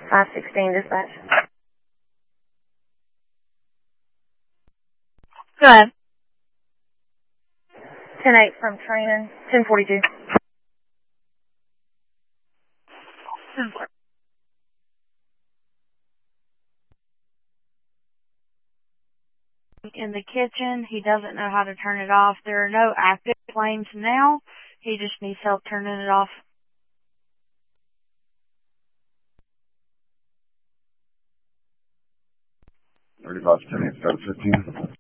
516 dispatch. Go ahead. 10-8 from training, 1042. In the kitchen, he doesn't know how to turn it off. There are no active flames now. He just needs help turning it off. 35 10 8 15.